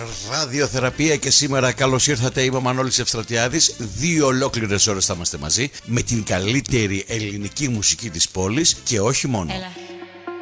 ραδιοθεραπεία και σήμερα καλώς ήρθατε. Είμαι ο Μανώλης Ευστρατιάδης. 2 ολόκληρες ώρες θα είμαστε μαζί με την καλύτερη ελληνική μουσική της πόλης και όχι μόνο. Έλα.